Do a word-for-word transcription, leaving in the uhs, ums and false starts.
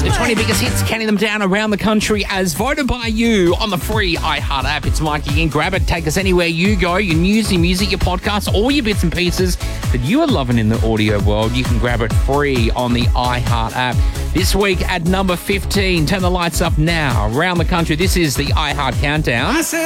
The twenty biggest hits, counting them down around the country as voted by you on the free iHeart app. It's Mike again. Grab it. Take us anywhere you go. Your news, your music, your podcasts, all your bits and pieces that you are loving in the audio world. You can grab it free on the iHeart app. This week at number fifteen, turn the lights up now around the country. This is the iHeart Countdown.